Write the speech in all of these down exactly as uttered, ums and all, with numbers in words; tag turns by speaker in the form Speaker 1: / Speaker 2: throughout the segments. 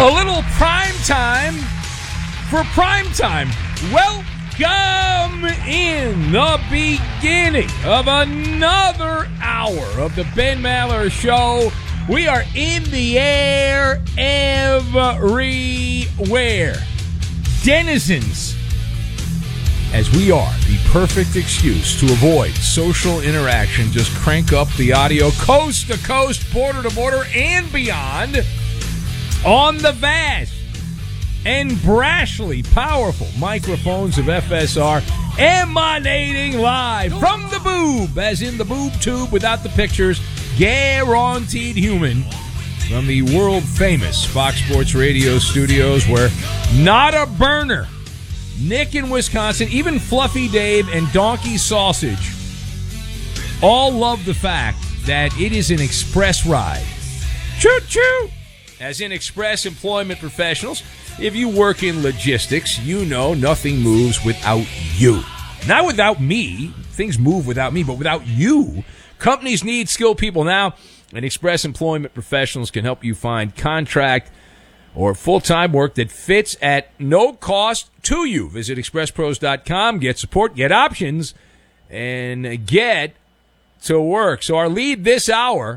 Speaker 1: A little prime time for prime time. Welcome in the beginning of another hour of the Ben Maller Show. We are in the air everywhere. Denizens, as we are, the perfect excuse to avoid social interaction. Just crank up the audio coast to coast, border to border, and beyond on the vast and brashly powerful microphones of F S R, emanating live from the boob, as in the boob tube without the pictures, guaranteed human, from the world-famous Fox Sports Radio studios, where not a burner, Nick in Wisconsin, even Fluffy Dave and Donkey Sausage all love the fact that it is an express ride. Choo-choo! As in express employment professionals, if you work in logistics, you know nothing moves without you. Not without me. Things move without me, but without you. Companies need skilled people now, and express employment professionals can help you find contract or full-time work that fits at no cost to you. Visit express pros dot com, get support, get options, and get to work. So our lead this hour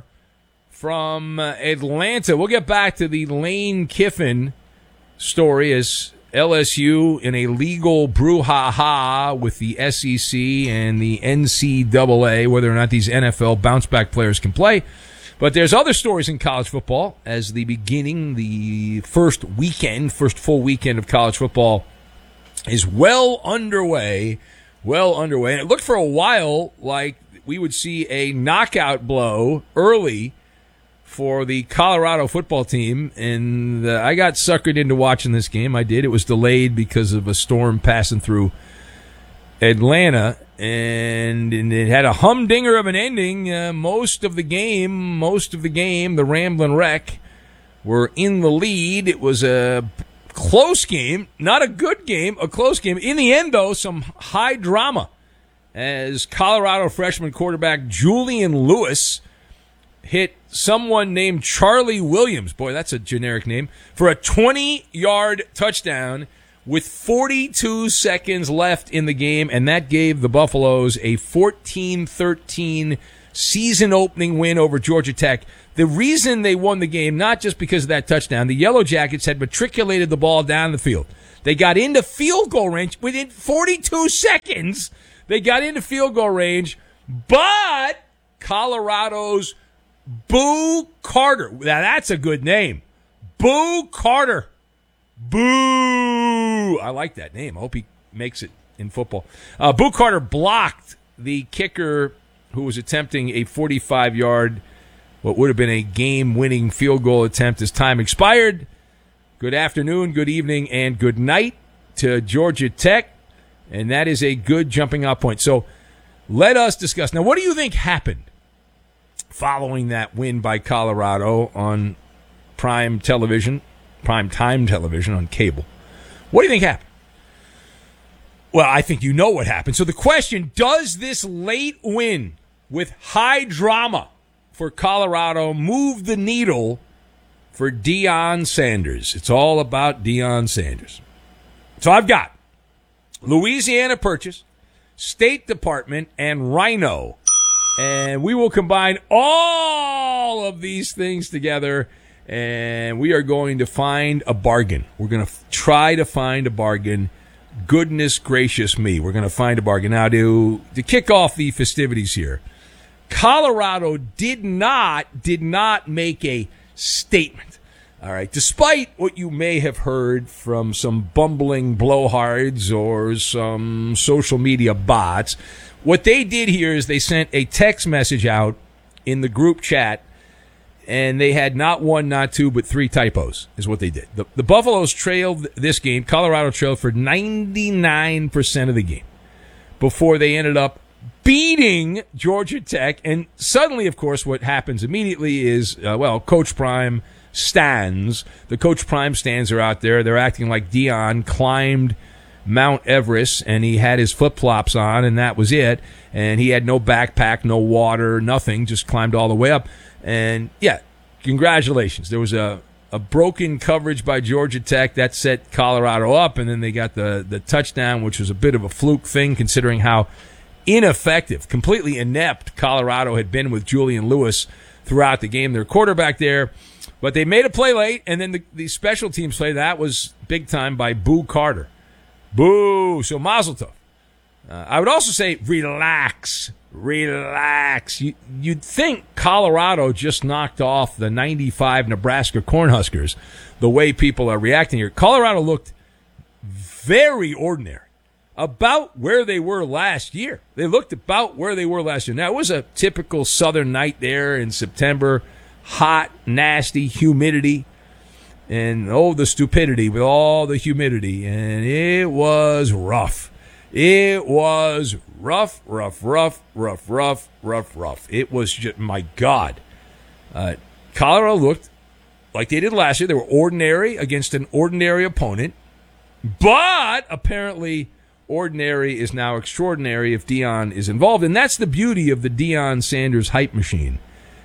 Speaker 1: from Atlanta, we'll get back to the Lane Kiffin story as L S U in a legal brouhaha with the S E C and the N C double A, whether or not these N F L bounce-back players can play. But there's other stories in college football as the beginning, the first weekend, first full weekend of college football is well underway, well underway. And it looked for a while like we would see a knockout blow early for the Colorado football team, and uh, I got suckered into watching this game. I did. It was delayed because of a storm passing through Atlanta, and, and it had a humdinger of an ending. Uh, most of the game, most of the game, the Ramblin' Wreck were in the lead. It was a close game, not a good game, a close game. In the end, though, some high drama as Colorado freshman quarterback Julian Lewis hit someone named Charlie Williams, boy, that's a generic name, for a twenty-yard touchdown with forty-two seconds left in the game, and that gave the Buffaloes a fourteen thirteen season-opening win over Georgia Tech. The reason they won the game, not just because of that touchdown, the Yellow Jackets had matriculated the ball down the field. They got into field goal range within forty-two seconds. They got into field goal range, but Colorado's Boo Carter. Now, that's a good name. Boo Carter. Boo. I like that name. I hope he makes it in football. Uh, Boo Carter blocked the kicker who was attempting a forty-five-yard, what would have been a game-winning field goal attempt as time expired. Good afternoon, good evening, and good night to Georgia Tech. And that is a good jumping-off point. So let us discuss. Now, what do you think happened following that win by Colorado on prime television, prime time television on cable? What do you think happened? Well, I think you know what happened. So the question, does this late win with high drama for Colorado move the needle for Deion Sanders? It's all about Deion Sanders. So I've got Louisiana Purchase, State Department, and Rhino. And we will combine all of these things together, and we are going to find a bargain. We're going to f- try to find a bargain. Goodness gracious me, we're going to find a bargain. Now, to, to kick off the festivities here, Colorado did not, did not make a statement. All right, despite what you may have heard from some bumbling blowhards or some social media bots, what they did here is they sent a text message out in the group chat, and they had not one, not two, but three typos is what they did. The, the Buffaloes trailed this game. Colorado trailed for ninety-nine percent of the game before they ended up beating Georgia Tech. And suddenly, of course, what happens immediately is, uh, well, Coach Prime stands. The Coach Prime stands are out there. They're acting like Deion climbed Mount Everest, and he had his flip-flops on, and that was it. And he had no backpack, no water, nothing, just climbed all the way up. And, yeah, congratulations. There was a a broken coverage by Georgia Tech that set Colorado up, and then they got the, the touchdown, which was a bit of a fluke thing considering how ineffective, completely inept Colorado had been with Julian Lewis throughout the game. Their quarterback there, but they made a play late, and then the, the special teams play, that was big time by Boo Carter. Boo! So Mazel Tov. Uh, I would also say relax, relax. You, you'd think Colorado just knocked off the ninety-five Nebraska Cornhuskers the way people are reacting here. Colorado looked very ordinary, about where they were last year. They looked about where they were last year. Now, it was a typical southern night there in September, hot, nasty, humidity, and oh, the stupidity with all the humidity, and it was rough. It was rough, rough, rough, rough, rough, rough, rough. It was just, my God. Uh, Colorado looked like they did last year. They were ordinary against an ordinary opponent, but apparently ordinary is now extraordinary if Deion is involved, and that's the beauty of the Deion Sanders hype machine.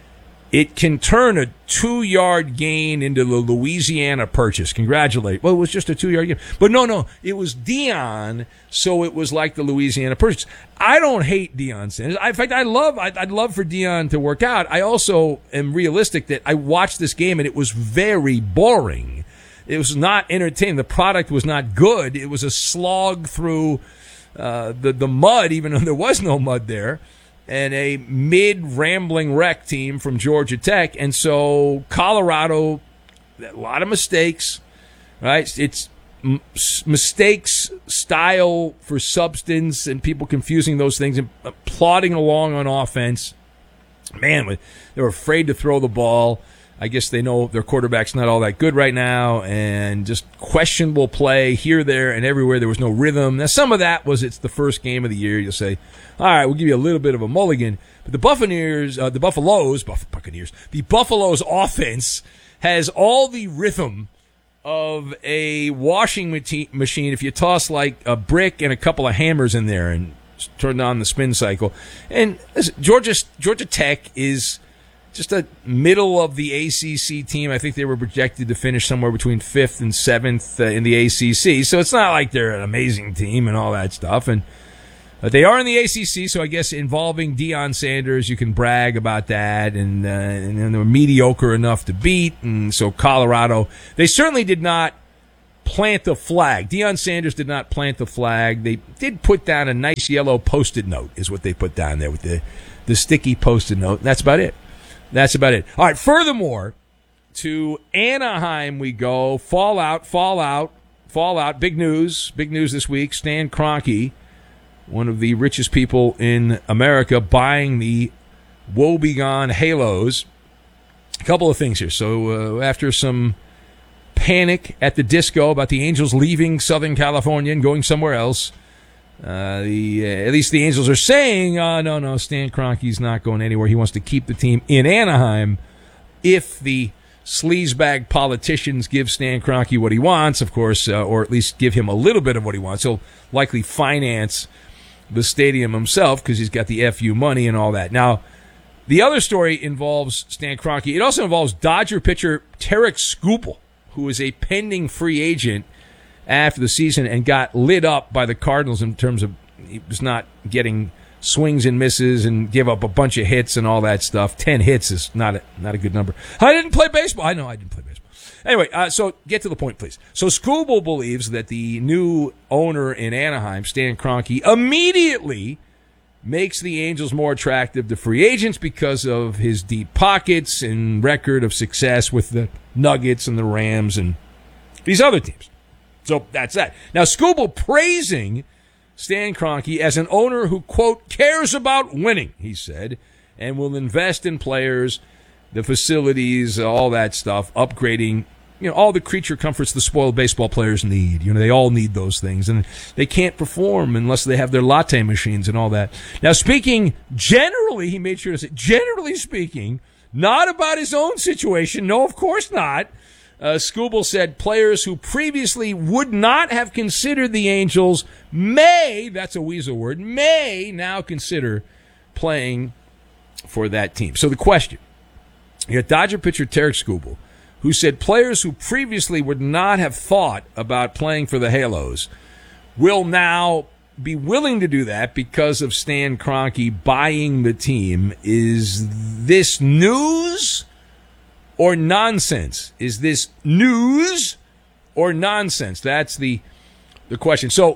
Speaker 1: It can turn a two-yard gain into the Louisiana Purchase. Congratulate. Well, it was just a two-yard gain. But no, no, it was Deion, so it was like the Louisiana Purchase. I don't hate Deion Sanders. In fact, I love, I'd, I'd love for Deion to work out. I also am realistic that I watched this game, and it was very boring. It was not entertaining. The product was not good. It was a slog through uh, the, the mud, even though there was no mud there, and a mid-rambling wreck team from Georgia Tech. And so Colorado, a lot of mistakes, right? It's m- mistakes, style for substance, and people confusing those things and plodding along on offense. Man, they were afraid to throw the ball. I guess they know their quarterback's not all that good right now, and just questionable play here, there, and everywhere. There was no rhythm. Now, some of that was it's the first game of the year. You'll say, all right, we'll give you a little bit of a mulligan. But the Buccaneers, uh, the Buffaloes, Buff- Buccaneers, the Buffaloes offense has all the rhythm of a washing machine if you toss like a brick and a couple of hammers in there and turn on the spin cycle. And listen, Georgia, Georgia Tech is just a middle of the A C C team. I think they were projected to finish somewhere between fifth and seventh uh, in the A C C. So it's not like they're an amazing team and all that stuff. And uh, they are in the A C C, so I guess involving Deion Sanders, you can brag about that. And, uh, and, and they're mediocre enough to beat. And so Colorado, they certainly did not plant the flag. Deion Sanders did not plant the flag. They did put down a nice yellow Post-it note is what they put down there with the, the sticky Post-it note. And that's about it. That's about it. All right, furthermore, to Anaheim we go. Fallout, fallout, fallout. Big news. Big news this week. Stan Kroenke, one of the richest people in America, buying the woebegone Halos. A couple of things here. So uh, after some panic at the disco about the Angels leaving Southern California and going somewhere else, Uh, the uh, at least the Angels are saying, uh, no, no, Stan Kroenke's not going anywhere. He wants to keep the team in Anaheim if the sleazebag politicians give Stan Kroenke what he wants, of course, uh, or at least give him a little bit of what he wants. He'll likely finance the stadium himself because he's got the F U money and all that. Now, the other story involves Stan Kroenke. It also involves Dodger pitcher Tarik Skubal, who is a pending free agent after the season and got lit up by the Cardinals in terms of he was not getting swings and misses and give up a bunch of hits and all that stuff. Ten hits is not a, not a good number. I didn't play baseball. I know I didn't play baseball. Anyway, uh, so get to the point, please. So Skubal believes that the new owner in Anaheim, Stan Kroenke, immediately makes the Angels more attractive to free agents because of his deep pockets and record of success with the Nuggets and the Rams and these other teams. So that's that. Now, Skubal praising Stan Kroenke as an owner who, quote, cares about winning, he said, and will invest in players, the facilities, all that stuff, upgrading, you know, all the creature comforts the spoiled baseball players need. You know, they all need those things, and they can't perform unless they have their latte machines and all that. Now, speaking generally, he made sure to say, generally speaking, not about his own situation. No, of course not. Uh, Skubal said players who previously would not have considered the Angels may, that's a weasel word, may now consider playing for that team. So the question, you got Dodger pitcher Tarik Skubal, who said players who previously would not have thought about playing for the Halos will now be willing to do that because of Stan Kroenke buying the team. Is this news or nonsense? Is this news or nonsense? That's the the question. So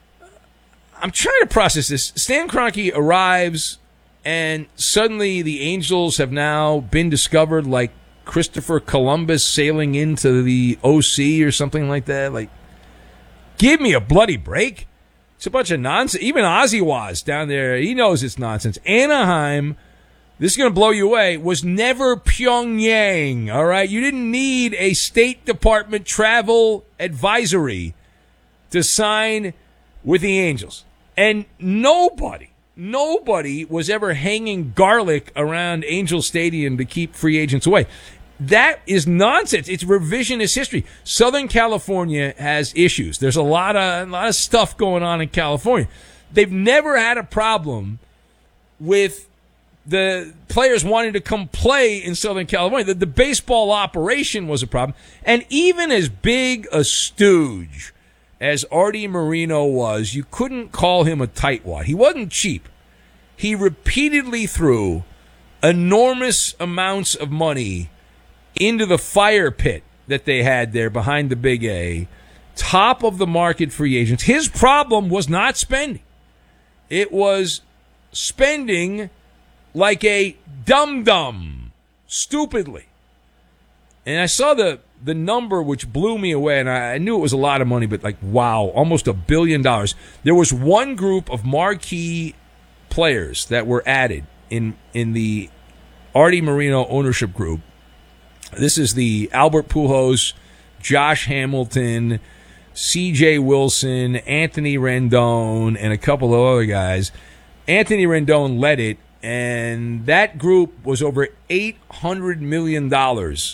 Speaker 1: I'm trying to process this. Stan Kroenke arrives, and suddenly the Angels have now been discovered like Christopher Columbus sailing into the O C or something like that. Like, give me a bloody break. It's a bunch of nonsense. Even Ozzy was down there. He knows it's nonsense. Anaheim, this is going to blow you away, was never Pyongyang, all right? You didn't need a State Department travel advisory to sign with the Angels. And nobody, nobody was ever hanging garlic around Angel Stadium to keep free agents away. That is nonsense. It's revisionist history. Southern California has issues. There's a lot of a lot of stuff going on in California. They've never had a problem with the players wanting to come play in Southern California. The, the baseball operation was a problem. And even as big a stooge as Artie Moreno was, you couldn't call him a tightwad. He wasn't cheap. He repeatedly threw enormous amounts of money into the fire pit that they had there behind the Big A, top of the market free agents. His problem was not spending. It was spending like a dum-dum, stupidly. And I saw the, the number, which blew me away, and I, I knew it was a lot of money, but like, wow, almost a billion dollars. There was one group of marquee players that were added in, in the Artie Moreno ownership group. This is the Albert Pujols, Josh Hamilton, C J Wilson, Anthony Rendon, and a couple of other guys. Anthony Rendon led it, and that group was over eight hundred million dollars,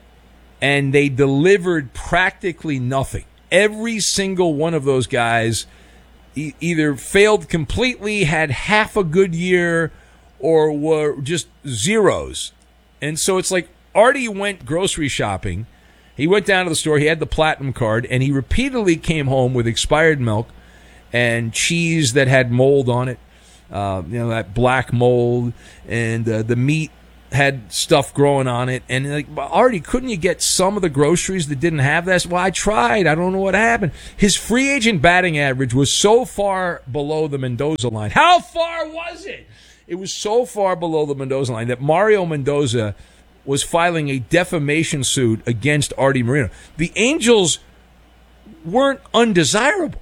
Speaker 1: and they delivered practically nothing. Every single one of those guys e- either failed completely, had half a good year, or were just zeros. And so it's like, Artie went grocery shopping. He went down to the store. He had the platinum card, and he repeatedly came home with expired milk and cheese that had mold on it, uh, you know, that black mold, and uh, the meat had stuff growing on it. And like, Artie, couldn't you get some of the groceries that didn't have that? Well, I tried. I don't know what happened. His free agent batting average was so far below the Mendoza line. How far was it? It was so far below the Mendoza line that Mario Mendoza was filing a defamation suit against Artie Moreno. The Angels weren't undesirable.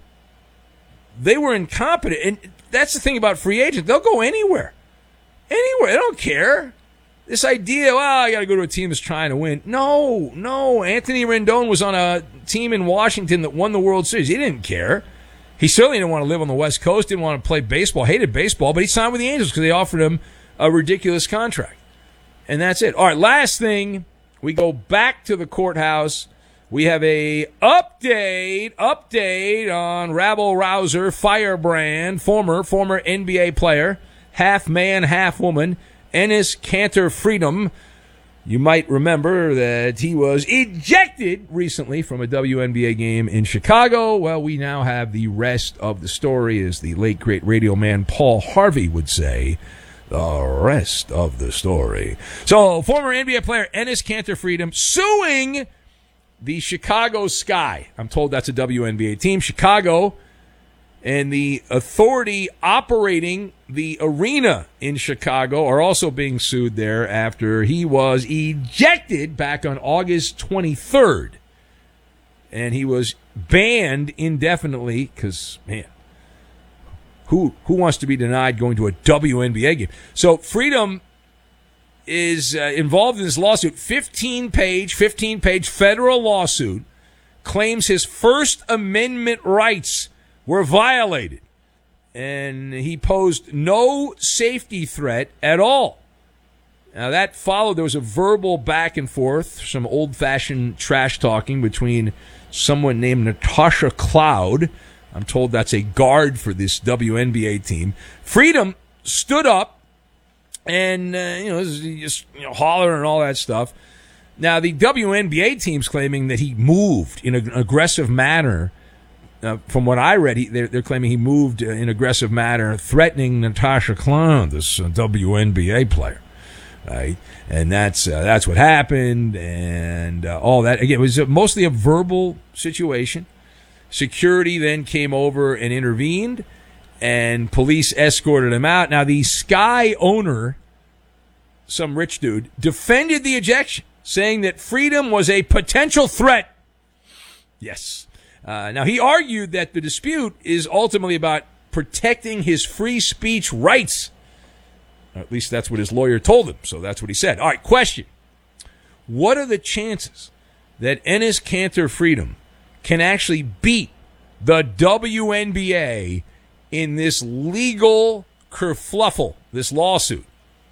Speaker 1: They were incompetent. And that's the thing about free agents. They'll go anywhere. Anywhere. They don't care. This idea, well, I got to go to a team that's trying to win. No, no. Anthony Rendon was on a team in Washington that won the World Series. He didn't care. He certainly didn't want to live on the West Coast, didn't want to play baseball, hated baseball, but he signed with the Angels because they offered him a ridiculous contract. And that's it. All right, last thing, we go back to the courthouse. We have a update, update on rabble-rouser, firebrand, former, former N B A player, half man, half woman, Enes Kanter Freedom. You might remember that he was ejected recently from a W N B A game in Chicago. Well, we now have the rest of the story, as the late, great radio man Paul Harvey would say. The rest of the story. So, former N B A player Enes Kanter Freedom suing the Chicago Sky. I'm told that's a W N B A team. Chicago and the authority operating the arena in Chicago are also being sued there after he was ejected back on August twenty-third. And he was banned indefinitely because, man, Who who wants to be denied going to a W N B A game? So Freedom is uh, involved in this lawsuit, fifteen-page, fifteen-page federal lawsuit, claims his First Amendment rights were violated, and he posed no safety threat at all. Now, that followed. There was a verbal back and forth, some old-fashioned trash talking between someone named Natasha Cloud. I'm told that's a guard for this W N B A team. Freedom stood up and, uh, you know, just you know, hollering and all that stuff. Now, the W N B A team's claiming that he moved in an aggressive manner. Uh, from what I read, he, they're, they're claiming he moved in aggressive manner, threatening Natasha Clown, this uh, W N B A player. Right, and that's uh, that's what happened, and uh, all that. Again, it was mostly a verbal situation. Security then came over and intervened, and police escorted him out. Now, the Sky owner, some rich dude, defended the ejection, saying that Freedom was a potential threat. Yes. Uh, now, he argued that the dispute is ultimately about protecting his free speech rights. At least that's what his lawyer told him, so that's what he said. All right, question. What are the chances that Enes Kanter Freedom can actually beat the W N B A in this legal kerfluffle, this lawsuit?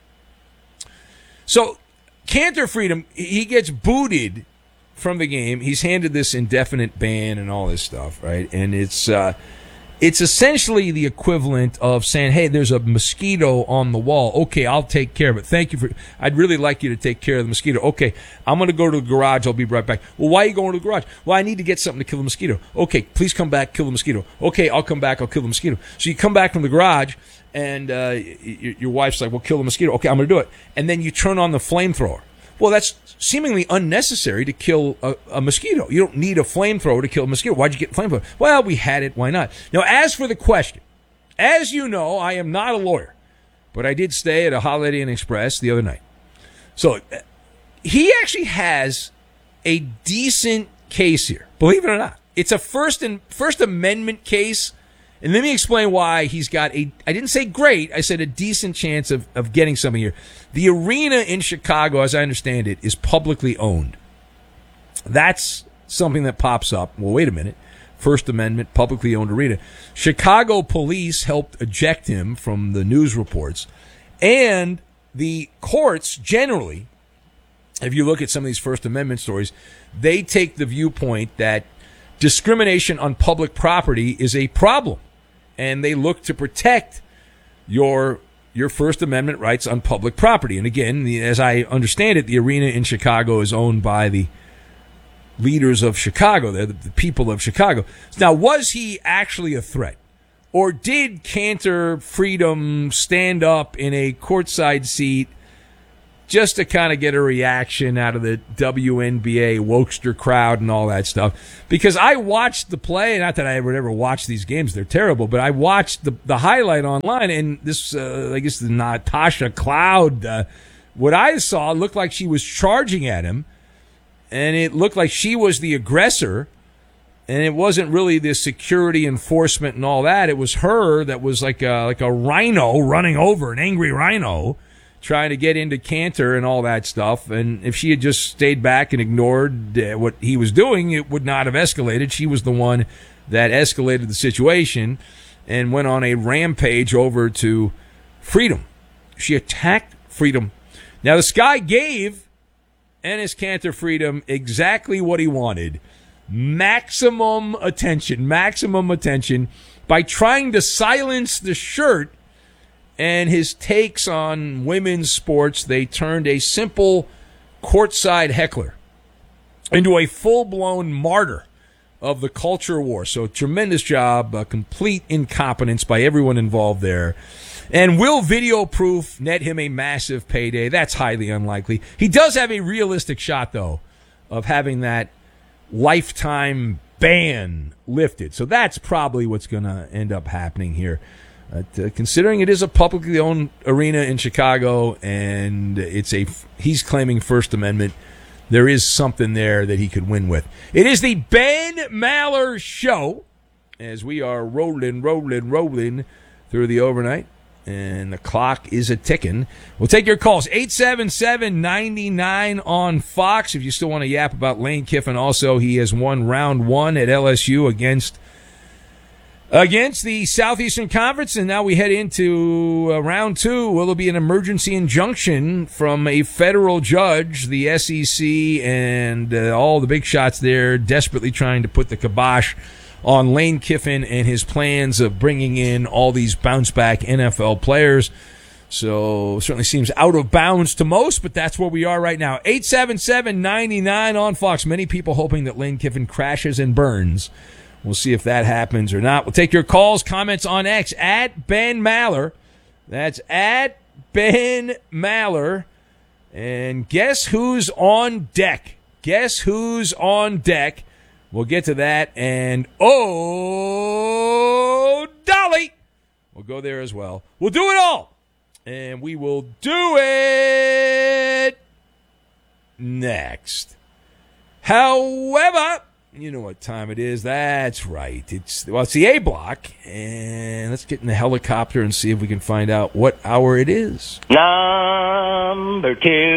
Speaker 1: So, Kanter Freedom, he gets booted from the game. He's handed this indefinite ban and all this stuff, right? And it's... Uh, It's essentially the equivalent of saying, hey, there's a mosquito on the wall. Okay, I'll take care of it. Thank you for I'd really like you to take care of the mosquito. Okay, I'm going to go to the garage. I'll be right back. Well, why are you going to the garage? Well, I need to get something to kill the mosquito. Okay, please come back, kill the mosquito. Okay, I'll come back, I'll kill the mosquito. So you come back from the garage, and uh, your wife's like, well, kill the mosquito. Okay, I'm going to do it. And then you turn on the flamethrower. Well, that's seemingly unnecessary to kill a, a mosquito. You don't need a flamethrower to kill a mosquito. Why'd you get a flamethrower? Well, we had it. Why not? Now, as for the question, as you know, I am not a lawyer, but I did stay at a Holiday Inn Express the other night. So he actually has a decent case here, believe it or not. It's a First and First Amendment case. And let me explain why he's got a, I didn't say great, I said a decent chance of, of getting something here. The arena in Chicago, as I understand it, is publicly owned. That's something that pops up. Well, wait a minute. First Amendment, publicly owned arena. Chicago police helped eject him from the news reports. And the courts generally, if you look at some of these First Amendment stories, they take the viewpoint that discrimination on public property is a problem. And they look to protect your your First Amendment rights on public property. And again, the, as I understand it, the arena in Chicago is owned by the leaders of Chicago. They're the, the people of Chicago. Now, was he actually a threat? Or did Kanter Freedom stand up in a courtside seat just to kind of get a reaction out of the W N B A wokester crowd and all that stuff? Because I watched the play, not that I ever ever watched these games, they're terrible, but I watched the the highlight online, and this, uh, I guess, the Natasha Cloud, uh, what I saw looked like she was charging at him, and it looked like she was the aggressor, and it wasn't really the security enforcement and all that. It was her that was like a, like a rhino running over, an angry rhino, trying to get into Kanter and all that stuff. And if she had just stayed back and ignored uh, what he was doing, it would not have escalated. She was the one that escalated the situation and went on a rampage over to Freedom. She attacked Freedom. Now, the Sky gave Enes Kanter Freedom exactly what he wanted. Maximum attention, maximum attention by trying to silence the shirt and his takes on women's sports. They turned a simple courtside heckler into a full-blown martyr of the culture war. So tremendous job, a complete incompetence by everyone involved there. And will video proof net him a massive payday? That's highly unlikely. He does have a realistic shot, though, of having that lifetime ban lifted. So that's probably what's going to end up happening here. Uh, considering it is a publicly owned arena in Chicago and it's a he's claiming First Amendment, there is something there that he could win with. It is the Ben Maller Show as we are rolling, rolling, rolling through the overnight, and the clock is a ticking. We'll take your calls, eight seven seven, nine nine on Fox. If you still want to yap about Lane Kiffin, also he has won round one at L S U against Against the Southeastern Conference, and now we head into uh, round two. Will there be an emergency injunction from a federal judge? The S E C and uh, all the big shots there desperately trying to put the kibosh on Lane Kiffin and his plans of bringing in all these bounce-back N F L players. So certainly seems out of bounds to most, but that's where we are right now. eight seven seven, nine nine on Fox. Many people hoping that Lane Kiffin crashes and burns. We'll see if that happens or not. We'll take your calls, comments on X at Ben Maller. That's at Ben Maller. And guess who's on deck? Guess who's on deck? We'll get to that. And, oh, Dolly! We'll go there as well. We'll do it all. And we will do it next. However, you know what time it is. That's right. It's well, it's the A block. And let's get in the helicopter and see if we can find out what hour it is.
Speaker 2: Number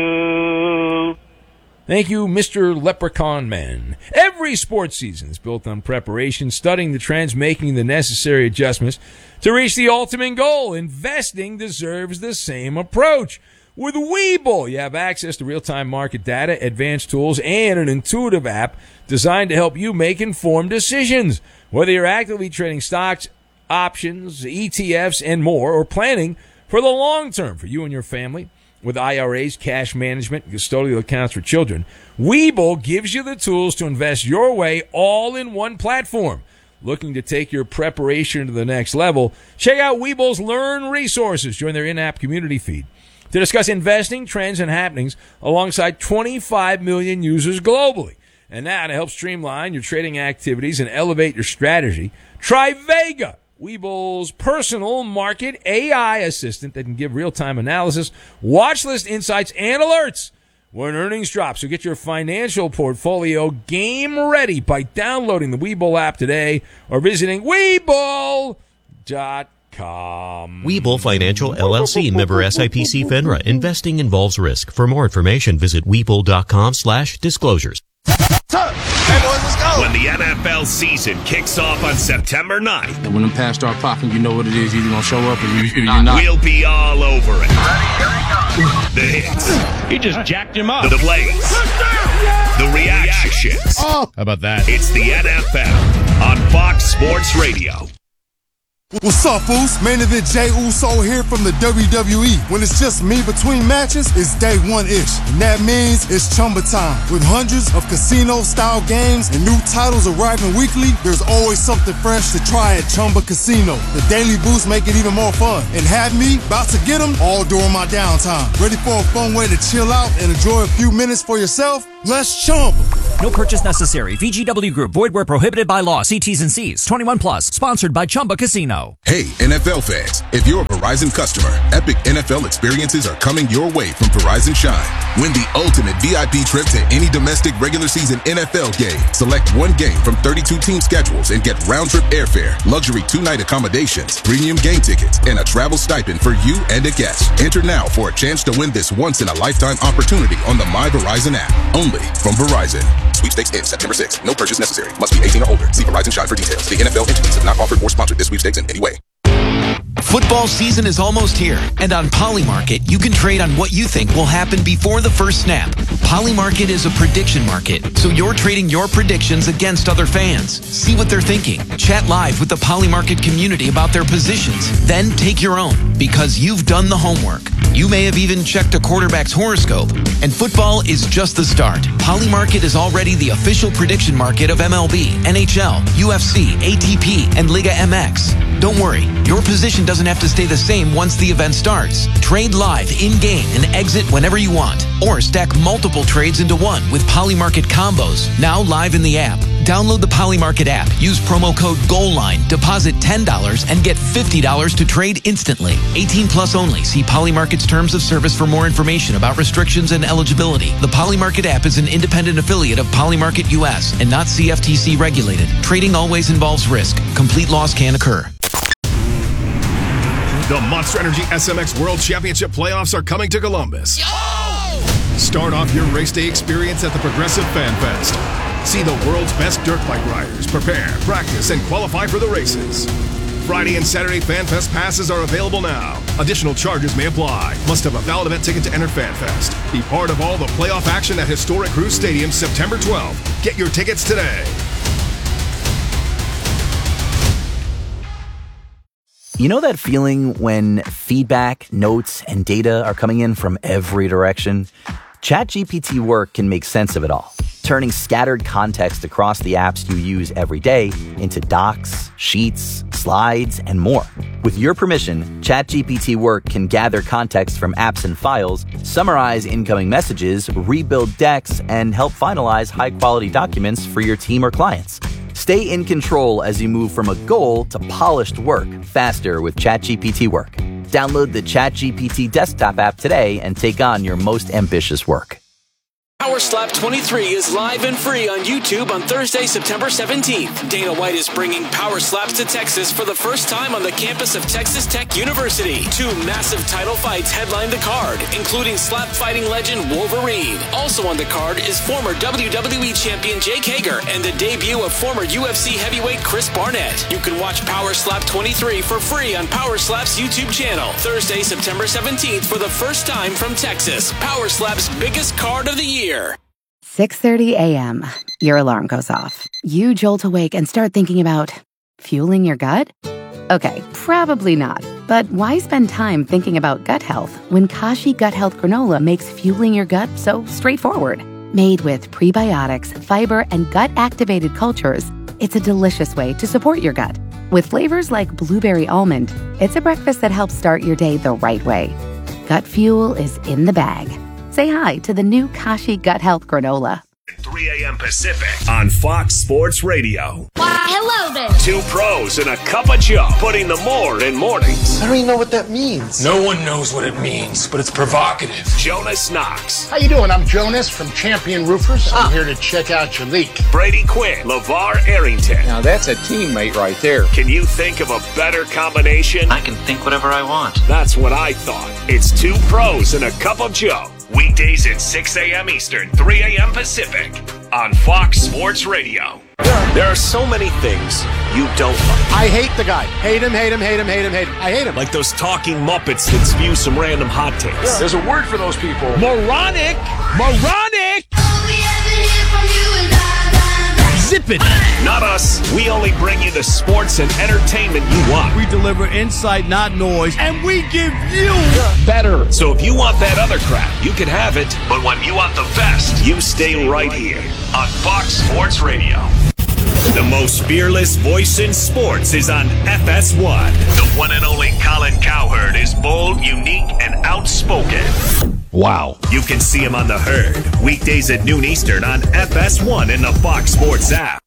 Speaker 2: two.
Speaker 1: Thank you, Mister Leprechaun Man. Every sports season is built on preparation, studying the trends, making the necessary adjustments to reach the ultimate goal. Investing deserves the same approach. With Webull, you have access to real-time market data, advanced tools, and an intuitive app designed to help you make informed decisions. Whether you're actively trading stocks, options, E T Fs, and more, or planning for the long term for you and your family, with I R As, cash management, and custodial accounts for children, Webull gives you the tools to invest your way all in one platform. Looking to take your preparation to the next level? Check out Webull's Learn resources. Join their in-app community feed to discuss investing, trends, and happenings alongside twenty-five million users globally. And now to help streamline your trading activities and elevate your strategy, try Vega, Webull's personal market A I assistant that can give real-time analysis, watch list insights, and alerts when earnings drop. So get your financial portfolio game ready by downloading the Webull app today or visiting Webull dot com.
Speaker 3: Webull Financial, L L C, member S I P C FINRA. Investing involves risk. For more information, visit Webull dot com slash disclosures.
Speaker 4: Hey boys, let's go!
Speaker 5: When the N F L season kicks off on September ninth,
Speaker 6: and when them pads start popping, you know what it is. You're either going to show up or you, you're not.
Speaker 5: We'll be all over it. The hits.
Speaker 7: He just jacked him up.
Speaker 5: The plays. The reactions.
Speaker 7: Oh, how about that?
Speaker 5: It's the N F L on Fox Sports Radio.
Speaker 8: What's up, Foos? Main event Jey Uso here from the W W E. When it's just me between matches, it's day one-ish. And that means it's Chumba time. With hundreds of casino-style games and new titles arriving weekly, there's always something fresh to try at Chumba Casino. The daily boosts make it even more fun. And have me about to get them all during my downtime. Ready for a fun way to chill out and enjoy a few minutes for yourself? Let's Chumba.
Speaker 9: No purchase necessary. V G W Group. Void where prohibited by law. See T's and C's. twenty-one plus. Sponsored by Chumba Casino.
Speaker 10: Hey, N F L fans. If you're a Verizon customer, epic N F L experiences are coming your way from Verizon Shine. Win the ultimate V I P trip to any domestic regular season N F L game. Select one game from thirty-two team schedules and get round-trip airfare, luxury two-night accommodations, premium game tickets, and a travel stipend for you and a guest. Enter now for a chance to win this once-in-a-lifetime opportunity on the My Verizon app. Only from Verizon. Sweepstakes ends September sixth. No purchase necessary. Must be eighteen or older. See Verizon Shine for details. The N F L entities have not offered or sponsored this sweepstakes in any way.
Speaker 11: Football season is almost here, and on Polymarket, you can trade on what you think will happen before the first snap. Polymarket is a prediction market, so you're trading your predictions against other fans. See what they're thinking. Chat live with the Polymarket community about their positions. Then take your own, because you've done the homework. You may have even checked a quarterback's horoscope. And football is just the start. Polymarket is already the official prediction market of M L B, N H L, U F C, A T P, and Liga M X. Don't worry, your position doesn't have to stay the same once the event starts. Trade live, in-game, and exit whenever you want. Or stack multiple trades into one with Polymarket combos, now live in the app. Download the Polymarket app, use promo code GOALLINE, deposit ten dollars, and get fifty dollars to trade instantly. eighteen plus only. See Polymarket's terms of service for more information about restrictions and eligibility. The Polymarket app is an independent affiliate of Polymarket U S and not C F T C regulated. Trading always involves risk. Complete loss can occur.
Speaker 12: The Monster Energy S M X World Championship playoffs are coming to Columbus. Yo! Start off your race day experience at the Progressive Fan Fest. See the world's best dirt bike riders prepare, practice, and qualify for the races. Friday and Saturday Fan Fest passes are available now. Additional charges may apply. Must have a valid event ticket to enter Fan Fest. Be part of all the playoff action at historic Cruise Stadium September twelfth. Get your tickets today.
Speaker 13: You know that feeling when feedback, notes, and data are coming in from every direction? ChatGPT Work can make sense of it all, turning scattered context across the apps you use every day into docs, sheets, slides, and more. With your permission, ChatGPT Work can gather context from apps and files, summarize incoming messages, rebuild decks, and help finalize high-quality documents for your team or clients. Stay in control as you move from a goal to polished work faster with ChatGPT Work. Download the ChatGPT desktop app today and take on your most ambitious work.
Speaker 14: Power Slap twenty-three is live and free on YouTube on Thursday, September seventeenth. Dana White is bringing Power Slaps to Texas for the first time on the campus of Texas Tech University. Two massive title fights headline the card, including slap fighting legend Wolverine. Also on the card is former W W E champion Jake Hager and the debut of former U F C heavyweight Chris Barnett. You can watch Power Slap twenty-three for free on Power Slap's YouTube channel. Thursday, September seventeenth for the first time from Texas. Power Slap's biggest card of the year.
Speaker 15: six thirty a.m. Your alarm goes off. You jolt awake and start thinking about fueling your gut? Okay, probably not. But why spend time thinking about gut health when Kashi Gut Health Granola makes fueling your gut so straightforward? Made with prebiotics, fiber, and gut-activated cultures, it's a delicious way to support your gut. With flavors like blueberry almond, it's a breakfast that helps start your day the right way. Gut fuel is in the bag. Say hi to the new Kashi Gut Health Granola.
Speaker 5: three a.m. Pacific on Fox Sports Radio.
Speaker 16: Why, hello there.
Speaker 5: Two pros and a cup of joe, putting the more in mornings.
Speaker 4: I don't even know what that means.
Speaker 6: No one knows what it means, but it's provocative.
Speaker 5: Jonas Knox.
Speaker 17: How you doing? I'm Jonas from Champion Roofers. I'm here to check out your leak.
Speaker 5: Brady Quinn. LeVar Arrington.
Speaker 18: Now that's a teammate right there.
Speaker 5: Can you think of a better combination?
Speaker 11: I can think whatever I want.
Speaker 5: That's what I thought. It's two pros and a cup of joe. Weekdays at six a.m. Eastern, three a.m. Pacific on Fox Sports Radio. There are so many things you don't like.
Speaker 17: I hate the guy. Hate him, hate him, hate him, hate him, hate him. I hate him.
Speaker 5: Like those talking Muppets that spew some random hot takes.
Speaker 17: Yeah. There's a word for those people.
Speaker 1: Moronic! Moronic! Zip it!
Speaker 5: Not us. We only bring you the sports and entertainment you want.
Speaker 1: We deliver insight, not noise, and we give you
Speaker 5: better. So if you want that other crap, you can have it. But when you want the best, you stay right here on Fox Sports Radio. The most fearless voice in sports is on F S one. The one and only Colin Cowherd is bold, unique, and outspoken.
Speaker 1: Wow.
Speaker 5: You can see him on The Herd, weekdays at noon Eastern on F S one and the Fox Sports app.